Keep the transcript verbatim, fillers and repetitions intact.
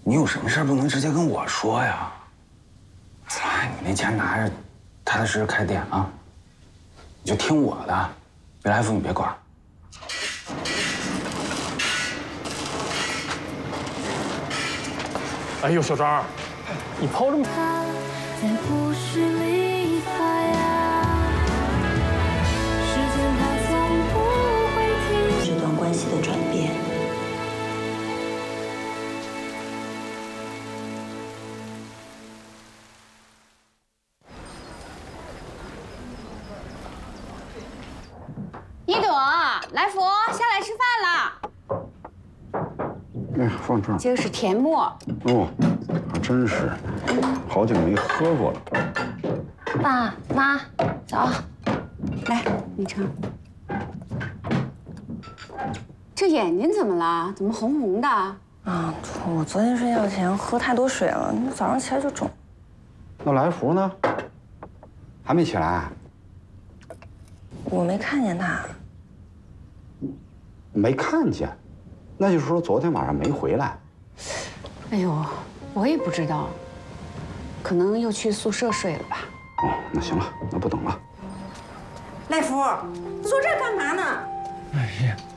你有什么事不能直接跟我说呀？哎，你那钱拿着，踏踏实实开店啊，你就听我的，未来福你别管。 哎呦，小张，你抛这么…… 这段关系的转变。 一朵，来福，下来吃饭了。 哎，放这儿。 这个是甜沫。 哦，还真是，好久没喝过了。 爸妈，早。来，你尝。这眼睛怎么了？怎么红红的？ 啊，我昨天睡觉前喝太多水了，早上起来就肿。 那来福呢？还没起来？ 我没看见他。 没看见，那就是说昨天晚上没回来。 哎呦，我也不知道，可能又去宿舍睡了吧。 哦，那行了，那不等了。 赖福，坐这儿干嘛呢？ 哎呀。